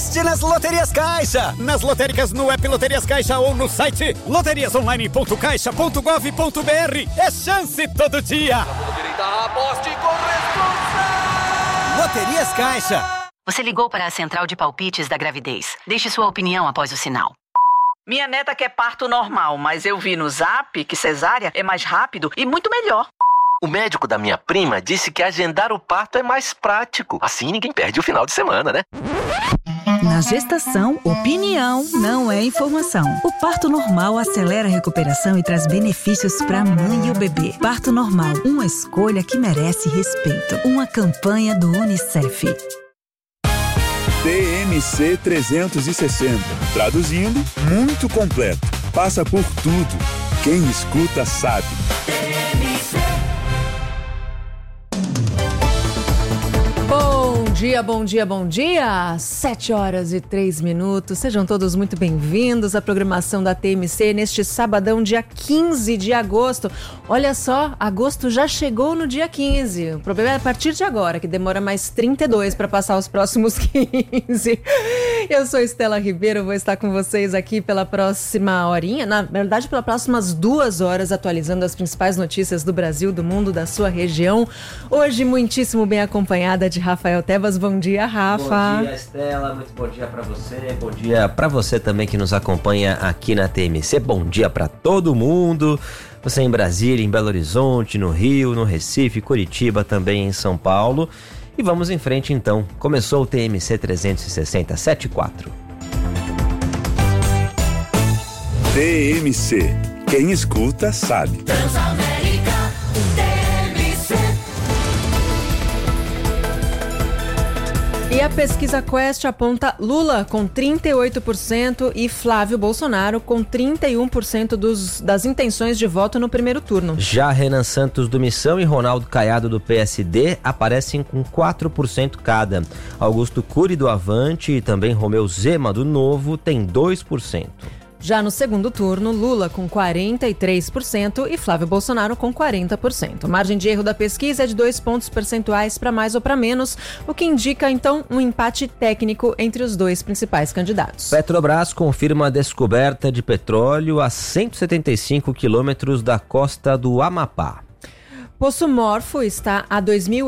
Aposte nas Loterias Caixa, nas lotéricas no app Loterias Caixa ou no site loteriasonline.caixa.gov.br. É chance todo dia. Aposte com responsabilidade. Loterias Caixa. Você ligou para a central de palpites da gravidez. Deixe sua opinião após o sinal. Minha neta quer parto normal, mas eu vi no Zap que cesárea é mais rápido e muito melhor. O médico da minha prima disse que agendar o parto é mais prático. Assim ninguém perde o final de semana, né? Na gestação, opinião não é informação. O parto normal acelera a recuperação e traz benefícios para a mãe e o bebê. Parto normal, uma escolha que merece respeito. Uma campanha do UNICEF. TMC 360. Traduzindo, muito completo. Passa por tudo. Quem escuta sabe. Bom dia, 7h03. Sejam todos muito bem-vindos à programação da TMC neste sabadão, dia 15 de agosto. Olha só, agosto já chegou no dia 15. O problema é a partir de agora, que demora mais 32 para passar os próximos 15. Eu sou Estela Ribeiro, vou estar com vocês aqui pela próxima horinha, na verdade pelas próximas 2 horas, atualizando as principais notícias do Brasil, do mundo, da sua região. Hoje, muitíssimo bem acompanhada de Rafael Tebas. Bom dia, Rafa. Bom dia, Estela. Muito bom dia pra você. Bom dia pra você também que nos acompanha aqui na TMC. Bom dia pra todo mundo. Você em Brasília, em Belo Horizonte, no Rio, no Recife, Curitiba, também em São Paulo. E vamos em frente então. Começou o TMC 360, 7/4. TMC. Quem escuta sabe. E a pesquisa Quest aponta Lula com 38% e Flávio Bolsonaro com 31% das intenções de voto no primeiro turno. Já Renan Santos do Missão e Ronaldo Caiado do PSD aparecem com 4% cada. Augusto Cury do Avante e também Romeu Zema do Novo tem 2%. Já no segundo turno, Lula com 43% e Flávio Bolsonaro com 40%. A margem de erro da pesquisa é de 2 pontos percentuais para mais ou para menos, o que indica, então, um empate técnico entre os dois principais candidatos. Petrobras confirma a descoberta de petróleo a 175 quilômetros da costa do Amapá. Poço Morfo está a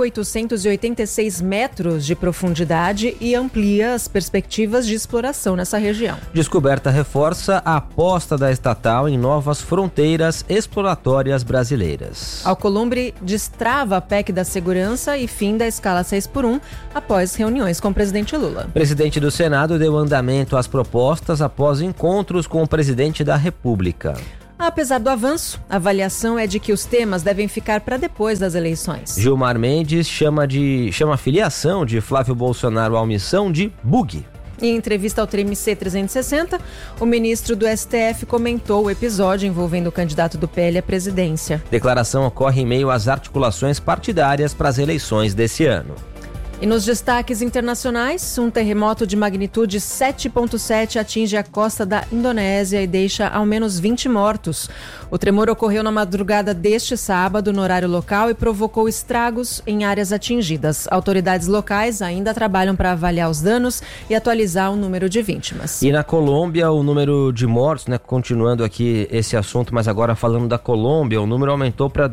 2.886 metros de profundidade e amplia as perspectivas de exploração nessa região. Descoberta reforça a aposta da estatal em novas fronteiras exploratórias brasileiras. Alcolumbre destrava a PEC da segurança e fim da escala 6x1 após reuniões com o presidente Lula. O presidente do Senado deu andamento às propostas após encontros com o presidente da República. Apesar do avanço, a avaliação é de que os temas devem ficar para depois das eleições. Gilmar Mendes chama a filiação de Flávio Bolsonaro à missão de bug. Em entrevista ao TMC 360, o ministro do STF comentou o episódio envolvendo o candidato do PL à presidência. Declaração ocorre em meio às articulações partidárias para as eleições desse ano. E nos destaques internacionais, um terremoto de magnitude 7,7 atinge a costa da Indonésia e deixa ao menos 20 mortos. O tremor ocorreu na madrugada deste sábado, no horário local, e provocou estragos em áreas atingidas. Autoridades locais ainda trabalham para avaliar os danos e atualizar o número de vítimas. E na Colômbia, o número de mortos, continuando aqui esse assunto, mas agora falando da Colômbia, o número aumentou para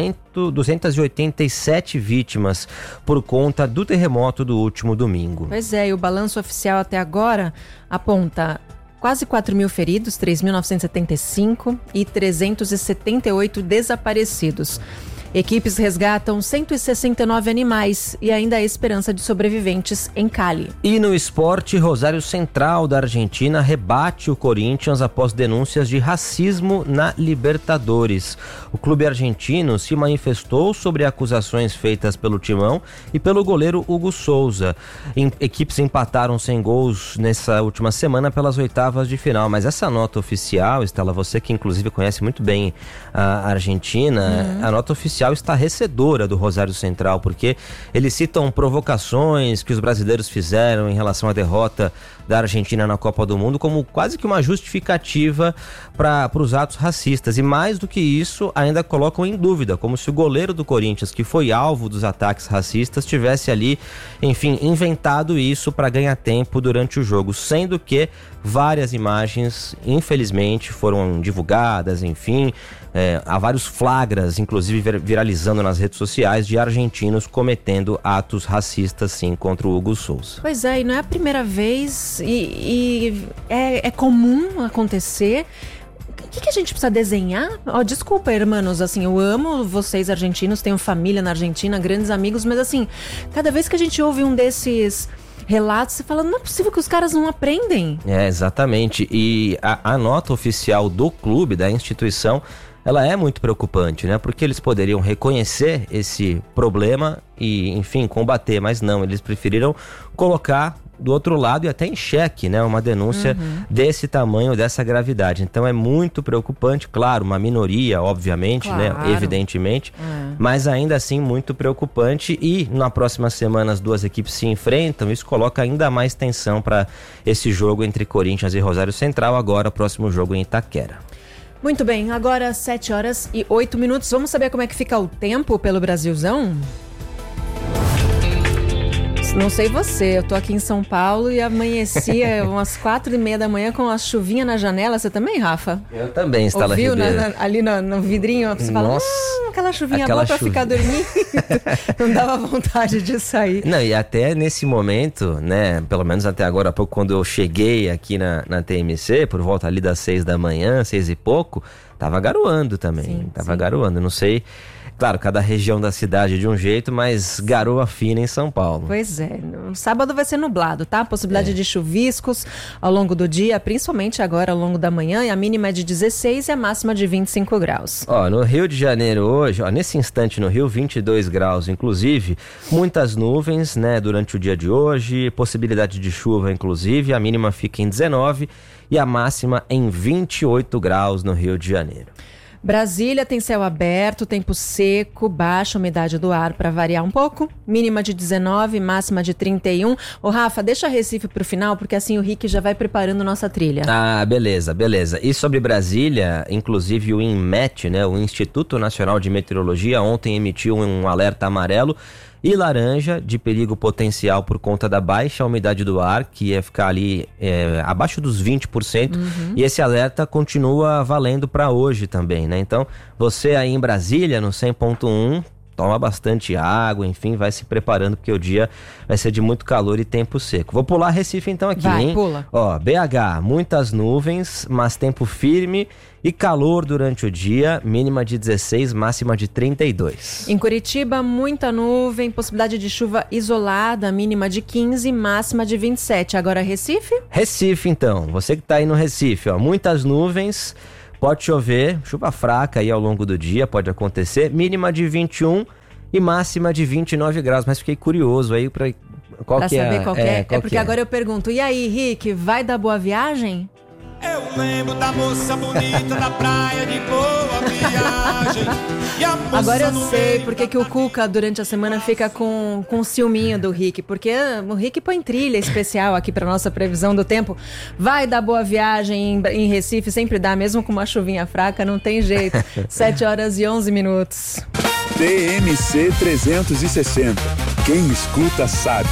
287 vítimas por conta do terremoto do último domingo. Pois é, e o balanço oficial até agora aponta quase 4 mil feridos, 3.975 e 378 desaparecidos. Equipes resgatam 169 animais e ainda há esperança de sobreviventes em Cali. E no esporte, Rosário Central da Argentina rebate o Corinthians após denúncias de racismo na Libertadores. O clube argentino se manifestou sobre acusações feitas pelo Timão e pelo goleiro Hugo Souza. Equipes empataram sem gols nessa última semana pelas oitavas de final, mas essa nota oficial, Estela, você que inclusive conhece muito bem a Argentina, a nota oficial social estarrecedora do Rosário Central, porque eles citam provocações que os brasileiros fizeram em relação à derrota da Argentina na Copa do Mundo como quase que uma justificativa para os atos racistas. E mais do que isso, ainda colocam em dúvida, como se o goleiro do Corinthians, que foi alvo dos ataques racistas, tivesse ali, enfim, inventado isso para ganhar tempo durante o jogo, sendo que várias imagens, infelizmente, foram divulgadas, enfim, há vários flagras, inclusive viralizando nas redes sociais, de argentinos cometendo atos racistas, sim, contra o Hugo Souza. Pois é, e não é a primeira vez, e é comum acontecer. O que a gente precisa desenhar? Desculpa, irmãos, assim, eu amo vocês argentinos, tenho família na Argentina, grandes amigos, mas assim, cada vez que a gente ouve um desses relatos, você fala, não é possível que os caras não aprendem. Exatamente, e a nota oficial do clube, da instituição, ela é muito preocupante, né? Porque eles poderiam reconhecer esse problema e, enfim, combater, mas não, eles preferiram colocar do outro lado e até em xeque, né? Uma denúncia desse tamanho, dessa gravidade. Então é muito preocupante, claro, uma minoria, obviamente, claro, né? Evidentemente, mas ainda assim muito preocupante. E na próxima semana as duas equipes se enfrentam, isso coloca ainda mais tensão para esse jogo entre Corinthians e Rosário Central, agora o próximo jogo em Itaquera. Muito bem, agora 7h08. Vamos saber como é que fica o tempo pelo Brasilzão? Não sei você, eu tô aqui em São Paulo e amanhecia umas 4h30 da manhã com a chuvinha na janela. Você também, Rafa? Eu também, Estela Ouviu, Ribeiro. Ali no vidrinho, você fala, aquela chuvinha boa pra ficar dormindo. Não dava vontade de sair. Não, e até nesse momento, né, pelo menos até agora há pouco, quando eu cheguei aqui na TMC, por volta ali das 6 da manhã, 6 e pouco, tava garoando também, garoando, não sei. Claro, cada região da cidade de um jeito, mas garoa fina em São Paulo. Pois é, no sábado vai ser nublado, tá? Possibilidade de chuviscos ao longo do dia, principalmente agora ao longo da manhã, e a mínima é de 16 e a máxima de 25 graus. No Rio de Janeiro hoje, nesse instante no Rio, 22 graus, inclusive, muitas nuvens, né, durante o dia de hoje, possibilidade de chuva, inclusive, a mínima fica em 19 e a máxima em 28 graus no Rio de Janeiro. Brasília tem céu aberto, tempo seco, baixa umidade do ar para variar um pouco, mínima de 19, máxima de 31. Rafa, deixa Recife pro final, porque assim o Rick já vai preparando nossa trilha. Beleza. E sobre Brasília, inclusive o INMET, né, o Instituto Nacional de Meteorologia, ontem emitiu um alerta amarelo e laranja de perigo potencial por conta da baixa umidade do ar, que ia ficar ali abaixo dos 20%, e esse alerta continua valendo para hoje também, né? Então, você aí em Brasília, no 100.1, toma bastante água, enfim, vai se preparando, porque o dia vai ser de muito calor e tempo seco. Vou pular Recife então aqui, hein? Pula. BH, muitas nuvens, mas tempo firme e calor durante o dia, mínima de 16, máxima de 32. Em Curitiba, muita nuvem, possibilidade de chuva isolada, mínima de 15, máxima de 27. Agora Recife? Recife então, você que tá aí no Recife, muitas nuvens, pode chover, chuva fraca aí ao longo do dia, pode acontecer, mínima de 21 e máxima de 29 graus, mas fiquei curioso aí pra saber qual é. Porque agora eu pergunto, e aí, Rick, vai dar boa viagem? Eu lembro da moça bonita da praia de Boa Viagem. Agora eu sei porque que o Cuca durante a semana fica com ciúminho do Rick, porque o Rick põe trilha especial aqui para nossa previsão do tempo. Vai dar boa viagem em Recife, sempre dá, mesmo com uma chuvinha fraca, não tem jeito. 7h11. TMC 360. Quem escuta sabe.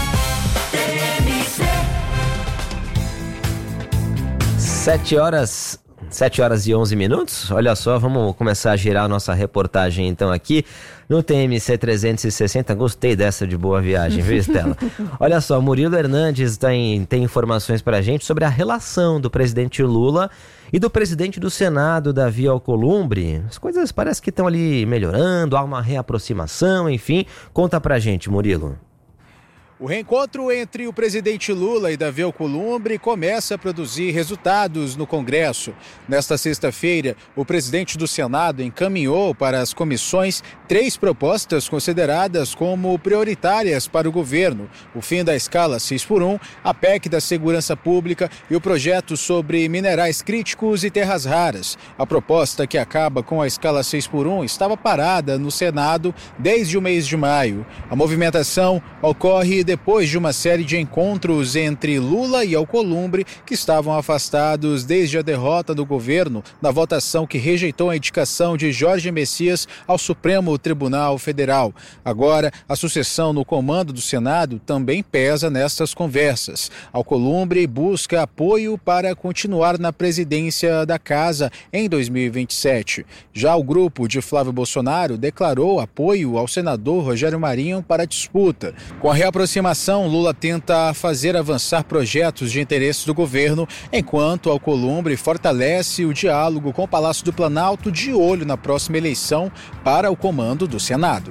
7h11. Olha só, vamos começar a girar a nossa reportagem então aqui no TMC 360. Gostei dessa de boa viagem, viu, Estela? Olha só, Murilo Hernandes tem informações pra gente sobre a relação do presidente Lula e do presidente do Senado, Davi Alcolumbre. As coisas parece que estão ali melhorando, há uma reaproximação, enfim. Conta pra gente, Murilo. O reencontro entre o presidente Lula e Davi Alcolumbre começa a produzir resultados no Congresso. Nesta sexta-feira, o presidente do Senado encaminhou para as comissões 3 propostas consideradas como prioritárias para o governo: o fim da escala 6x1, a PEC da segurança pública e o projeto sobre minerais críticos e terras raras. A proposta, que acaba com a escala 6x1, estava parada no Senado desde o mês de maio. A movimentação ocorre depois de uma série de encontros entre Lula e Alcolumbre, que estavam afastados desde a derrota do governo na votação que rejeitou a indicação de Jorge Messias ao Supremo Tribunal Federal. Agora, a sucessão no comando do Senado também pesa nestas conversas. Alcolumbre busca apoio para continuar na presidência da Casa em 2027. Já o grupo de Flávio Bolsonaro declarou apoio ao senador Rogério Marinho para a disputa. Com a reaproximação, Lula tenta fazer avançar projetos de interesse do governo, enquanto Alcolumbre fortalece o diálogo com o Palácio do Planalto, de olho na próxima eleição para o comando do Senado.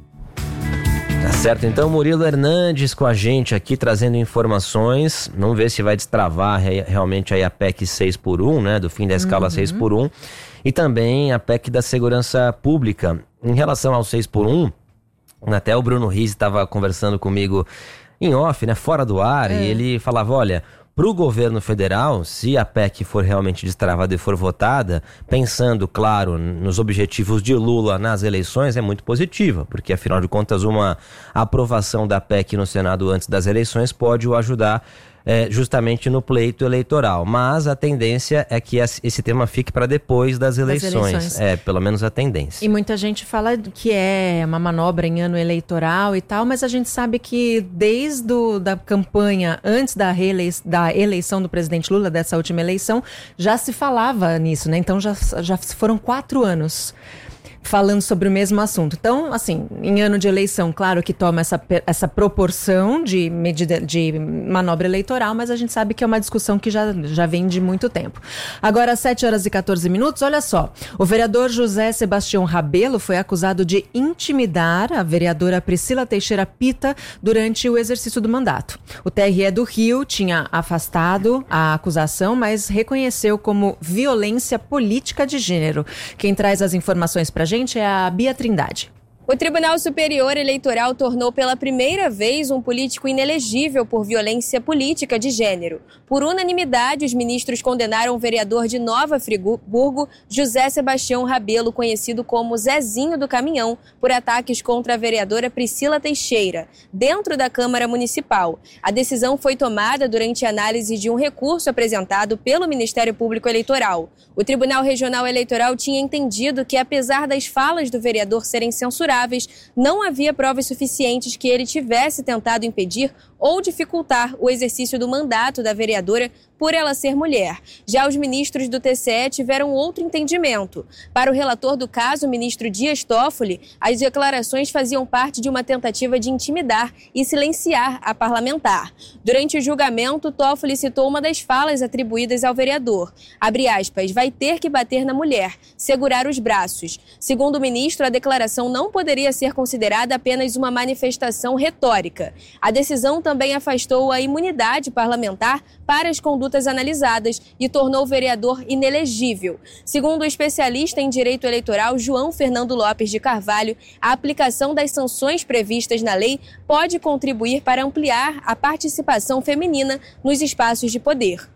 Tá certo, então Murilo Hernandes com a gente aqui trazendo informações. Vamos ver se vai destravar realmente aí a PEC 6x1, né, do fim da escala 6x1, e também a PEC da segurança pública. Em relação ao 6x1, até o Bruno Rizzi estava conversando comigo em off, né, fora do ar, e ele falava, olha, para o governo federal, se a PEC for realmente destravada e for votada, pensando, claro, nos objetivos de Lula nas eleições, é muito positiva, porque afinal de contas uma aprovação da PEC no Senado antes das eleições pode o ajudar justamente no pleito eleitoral. Mas a tendência é que esse tema fique para depois das eleições. Pelo menos a tendência. E muita gente fala que é uma manobra em ano eleitoral e tal, mas a gente sabe que desde da campanha, antes da eleição do presidente Lula, dessa última eleição, já se falava nisso, né? Então já foram 4 anos falando sobre o mesmo assunto. Então, assim, em ano de eleição, claro que toma essa proporção de medida de manobra eleitoral, mas a gente sabe que é uma discussão que já vem de muito tempo. Agora, às 7h14, olha só. O vereador José Sebastião Rabelo foi acusado de intimidar a vereadora Priscila Teixeira Pita durante o exercício do mandato. O TRE do Rio tinha afastado a acusação, mas reconheceu como violência política de gênero. Quem traz as informações pra gente é a Bia Trindade. O Tribunal Superior Eleitoral tornou pela primeira vez um político inelegível por violência política de gênero. Por unanimidade, os ministros condenaram o vereador de Nova Friburgo, José Sebastião Rabelo, conhecido como Zezinho do Caminhão, por ataques contra a vereadora Priscila Teixeira, dentro da Câmara Municipal. A decisão foi tomada durante a análise de um recurso apresentado pelo Ministério Público Eleitoral. O Tribunal Regional Eleitoral tinha entendido que, apesar das falas do vereador serem censuradas, não havia provas suficientes que ele tivesse tentado impedir ou dificultar o exercício do mandato da vereadora por ela ser mulher. Já os ministros do TCE tiveram outro entendimento. Para o relator do caso, o ministro Dias Toffoli, as declarações faziam parte de uma tentativa de intimidar e silenciar a parlamentar. Durante o julgamento, Toffoli citou uma das falas atribuídas ao vereador. Abre aspas, vai ter que bater na mulher, segurar os braços. Segundo o ministro, a declaração não poderia ser considerada apenas uma manifestação retórica. A decisão também afastou a imunidade parlamentar para as condutas analisadas e tornou o vereador inelegível. Segundo o especialista em direito eleitoral João Fernando Lopes de Carvalho, a aplicação das sanções previstas na lei pode contribuir para ampliar a participação feminina nos espaços de poder.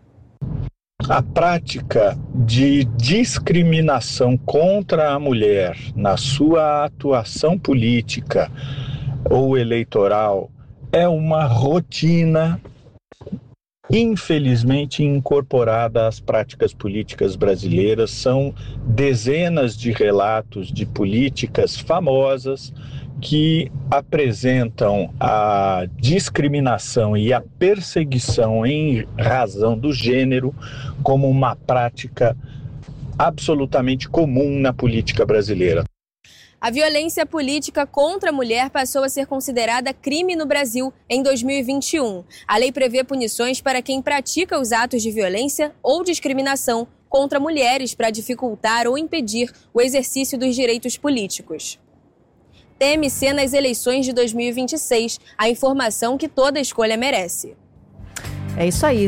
A prática de discriminação contra a mulher na sua atuação política ou eleitoral é uma rotina, infelizmente, incorporada às práticas políticas brasileiras. São dezenas de relatos de políticas famosas que apresentam a discriminação e a perseguição em razão do gênero como uma prática absolutamente comum na política brasileira. A violência política contra a mulher passou a ser considerada crime no Brasil em 2021. A lei prevê punições para quem pratica os atos de violência ou discriminação contra mulheres para dificultar ou impedir o exercício dos direitos políticos. TMC nas eleições de 2026. A informação que toda escolha merece. É isso aí,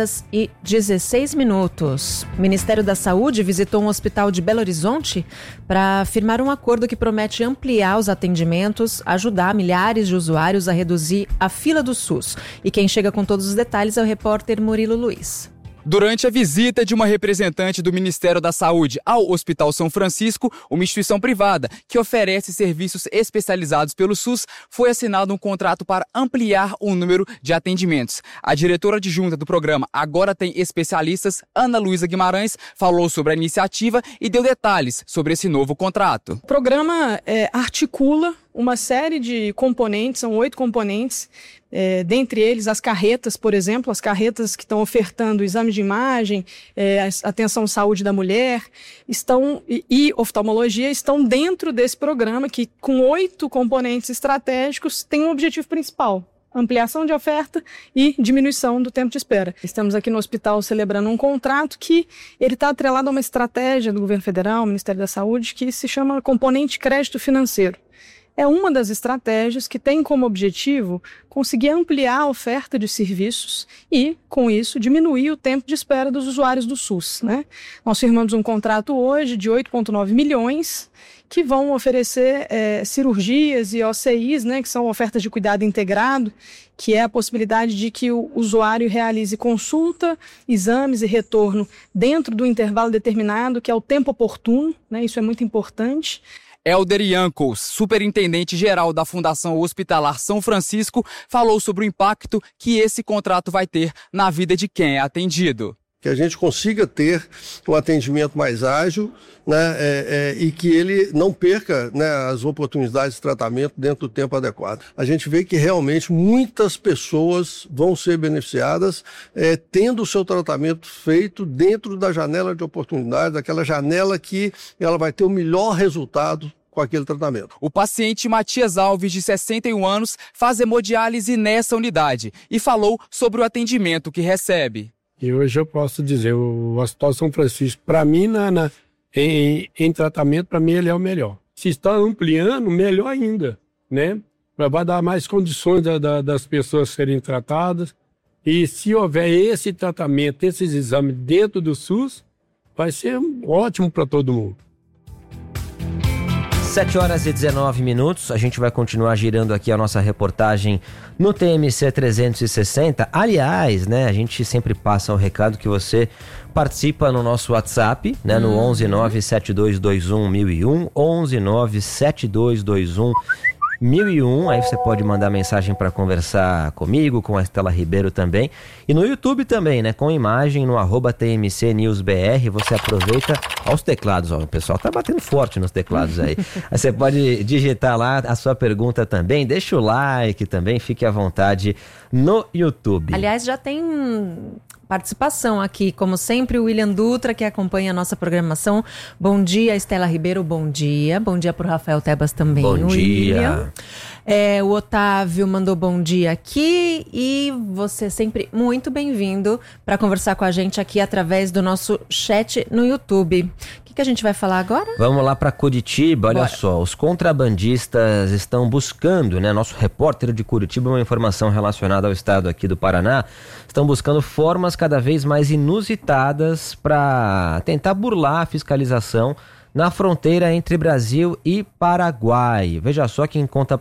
7h16. O Ministério da Saúde visitou um hospital de Belo Horizonte para firmar um acordo que promete ampliar os atendimentos, ajudar milhares de usuários a reduzir a fila do SUS. E quem chega com todos os detalhes é o repórter Murilo Luiz. Durante a visita de uma representante do Ministério da Saúde ao Hospital São Francisco, uma instituição privada que oferece serviços especializados pelo SUS, foi assinado um contrato para ampliar o número de atendimentos. A diretora adjunta do programa Agora Tem Especialistas, Ana Luísa Guimarães, falou sobre a iniciativa e deu detalhes sobre esse novo contrato. O programa articula uma série de componentes, são 8 componentes, dentre eles as carretas, por exemplo, as carretas que estão ofertando exame de imagem, atenção à saúde da mulher, e oftalmologia estão dentro desse programa que, com 8 componentes estratégicos, tem um objetivo principal: ampliação de oferta e diminuição do tempo de espera. Estamos aqui no hospital celebrando um contrato que ele está atrelado a uma estratégia do governo federal, Ministério da Saúde, que se chama componente crédito financeiro. É uma das estratégias que tem como objetivo conseguir ampliar a oferta de serviços e, com isso, diminuir o tempo de espera dos usuários do SUS, né? Nós firmamos um contrato hoje de 8,9 milhões que vão oferecer cirurgias e OCIs, né, que são ofertas de cuidado integrado, que é a possibilidade de que o usuário realize consulta, exames e retorno dentro do intervalo determinado, que é o tempo oportuno, né? Isso é muito importante. Helder Yankos, superintendente-geral da Fundação Hospitalar São Francisco, falou sobre o impacto que esse contrato vai ter na vida de quem é atendido. Que a gente consiga ter um atendimento mais ágil, né, e que ele não perca, né, as oportunidades de tratamento dentro do tempo adequado. A gente vê que realmente muitas pessoas vão ser beneficiadas tendo o seu tratamento feito dentro da janela de oportunidade, daquela janela que ela vai ter o melhor resultado com aquele tratamento. O paciente Matias Alves, de 61 anos, faz hemodiálise nessa unidade e falou sobre o atendimento que recebe. E hoje eu posso dizer, o Hospital São Francisco, para mim, em tratamento, para mim ele é o melhor. Se está ampliando, melhor ainda, né? Vai dar mais condições das pessoas serem tratadas. E se houver esse tratamento, esses exames dentro do SUS, vai ser ótimo para todo mundo. 7h19, a gente vai continuar girando aqui a nossa reportagem no TMC 360. Aliás, né, a gente sempre passa o recado que você participa no nosso WhatsApp, né, no 11972211001, 11972211001. Aí você pode mandar mensagem para conversar comigo, com a Estela Ribeiro também. E no YouTube também, né? Com imagem no @TMCNewsBR. Você aproveita aos teclados. Ó, o pessoal tá batendo forte nos teclados aí. Aí você pode digitar lá a sua pergunta também. Deixa o like também, fique à vontade no YouTube. Aliás, já tem participação aqui, como sempre, o William Dutra, que acompanha a nossa programação. Bom dia, Estela Ribeiro, bom dia. Bom dia pro Rafael Tebas também. Bom dia. O Otávio mandou bom dia aqui e você sempre muito bem-vindo para conversar com a gente aqui através do nosso chat no YouTube. O que a gente vai falar agora? Vamos lá para Curitiba. Olha só, os contrabandistas estão buscando, né? Nosso repórter de Curitiba, uma informação relacionada ao estado aqui do Paraná, estão buscando formas cada vez mais inusitadas para tentar burlar a fiscalização na fronteira entre Brasil e Paraguai. Veja só, quem conta